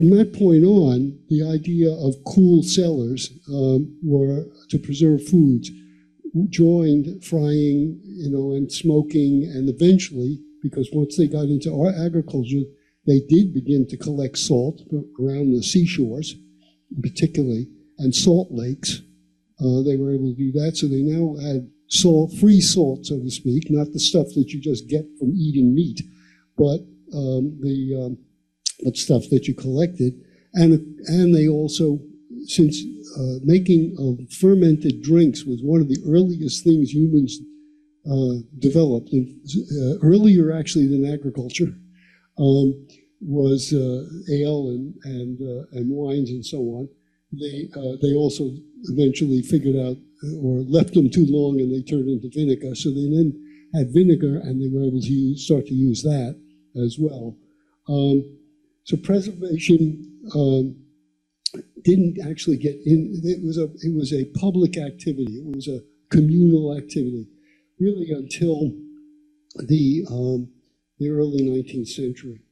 From that point on, the idea of cool cellars were to preserve foods, joined frying, and smoking, and eventually, because once they got into our agriculture, they did begin to collect salt around the seashores, particularly, and salt lakes. They were able to do that, so they now had salt, free salt, so to speak, not the stuff that you just get from eating meat, but the stuff that you collected. And they also, since making of fermented drinks was one of the earliest things humans developed, earlier actually than agriculture, was ale and wines and so on. They also eventually figured out, or left them too long and they turned into vinegar. So they then had vinegar and they were able to start to use that as well. So preservation didn't actually get in. It was a public activity. It was a communal activity, really until the early 19th century.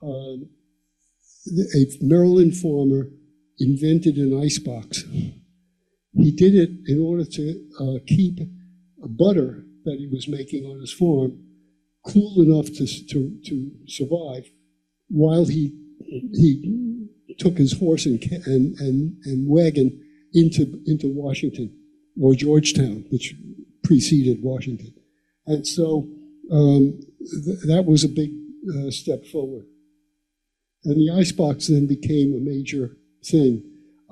A Maryland farmer invented an icebox. He did it in order to keep butter that he was making on his farm cool enough to survive, while he took his horse and wagon into Washington, or Georgetown, which preceded Washington. And so that was a big step forward. And the icebox then became a major thing.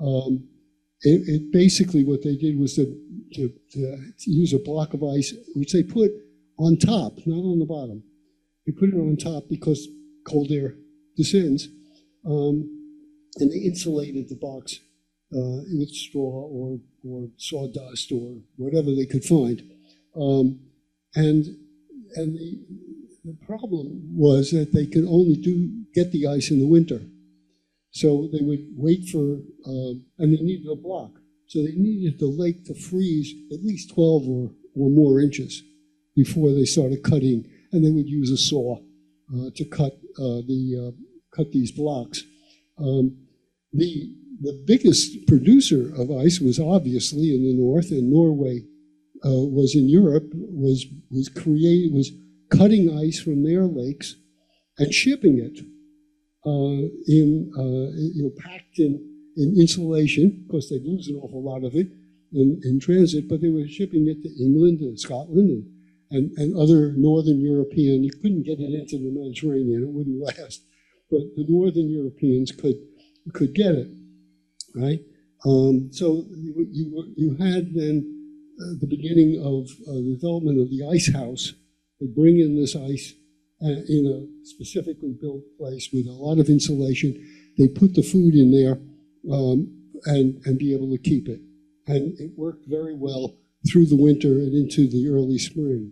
It basically, what they did was to use a block of ice, which they put on top, not on the bottom. They put it on top because cold air descends, and they insulated the box with straw or sawdust or whatever they could find. And the problem was that they could only get the ice in the winter. So they would wait for, and they needed a block. So they needed the lake to freeze at least 12 or more inches before they started cutting, and they would use a saw to cut these blocks. The biggest producer of ice was obviously in the north, and Norway was in Europe, was cutting ice from their lakes and shipping it packed in insulation. Of course, they'd lose an awful lot of it in transit, but they were shipping it to England and Scotland and other northern European. You couldn't get it into the Mediterranean; it wouldn't last. But the northern Europeans could get it, right? So you had then the beginning of the development of the ice house. They bring in this ice in a specifically built place with a lot of insulation. They put the food in there and be able to keep it. And it worked very well through the winter and into the early spring.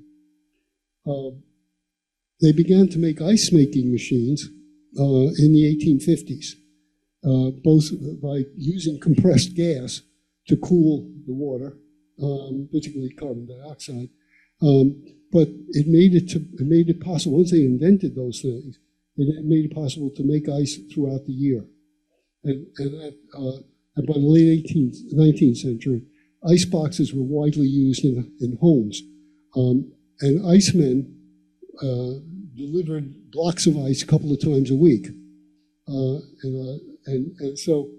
They began to make ice-making machines in the 1850s, both by using compressed gas to cool the water, particularly carbon dioxide. But it made it possible. Once they invented those things, it made it possible to make ice throughout the year. And by the late 19th century, ice boxes were widely used in homes. And icemen delivered blocks of ice a couple of times a week. And so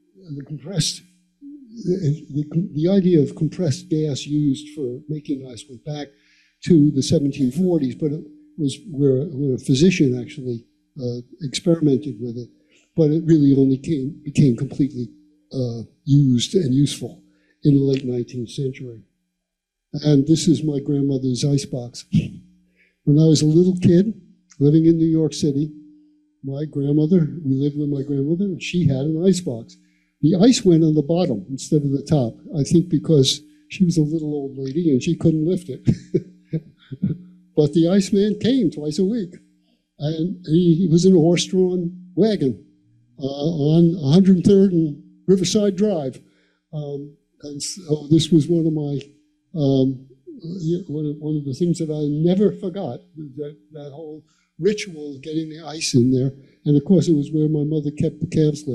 the idea of compressed gas used for making ice went back to the 1740s, but it was where a physician actually experimented with it, but it really only became completely used and useful in the late 19th century. And this is my grandmother's icebox. When I was a little kid living in New York City, we lived with my grandmother, and she had an icebox. The ice went on the bottom instead of the top, I think because she was a little old lady and she couldn't lift it. But the Iceman came twice a week, and he was in a horse-drawn wagon on 103rd and Riverside Drive. And so this was one of my one of the things that I never forgot. That whole ritual of getting the ice in there. And of course, it was where my mother kept the calves live.